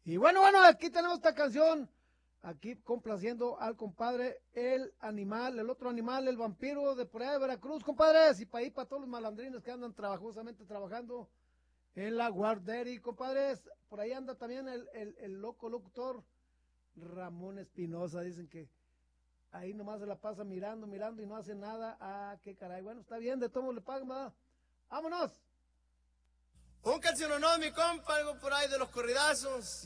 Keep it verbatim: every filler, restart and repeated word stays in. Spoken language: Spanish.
Y bueno, bueno, aquí tenemos esta canción, aquí complaciendo al compadre, el animal, el otro animal, el vampiro de por allá de Veracruz, compadres, y para ahí para todos los malandrines que andan trabajosamente trabajando en la guardería, compadres, por ahí anda también el, el, el loco locutor Ramón Espinosa, dicen que ahí nomás se la pasa mirando, mirando y no hace nada. Ah, qué caray. Bueno, está bien, de todo le pagan, ¿verdad? ¡Vámonos! Un canción no, mi compa, algo por ahí de los corridazos.